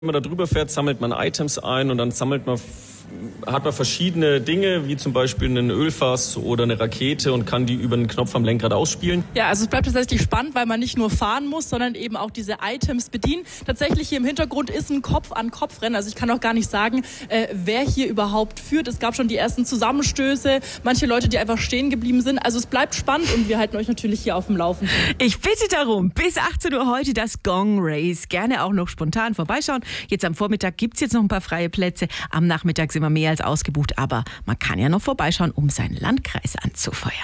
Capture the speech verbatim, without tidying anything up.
Wenn man da drüber fährt, sammelt man Items ein und dann sammelt man, hat man verschiedene Dinge, wie zum Beispiel ein Ölfass oder eine Rakete und kann die über einen Knopf am Lenkrad ausspielen. Ja, also es bleibt tatsächlich spannend, weil man nicht nur fahren muss, sondern eben auch diese Items bedienen. Tatsächlich hier im Hintergrund ist ein Kopf-an-Kopf-Rennen. Also ich kann auch gar nicht sagen, äh, wer hier überhaupt führt. Es gab schon die ersten Zusammenstöße, manche Leute, die einfach stehen geblieben sind. Also es bleibt spannend und wir halten euch natürlich hier auf dem Laufenden. Ich bitte darum, bis achtzehn Uhr heute das Gong Race. Gerne auch noch spontan vorbeischauen. Jetzt am Vormittag gibt es jetzt noch ein paar freie Plätze. Am Nachmittag sind wir mehr als ausgebucht, aber man kann ja noch vorbeischauen, um seinen Landkreis anzufeuern.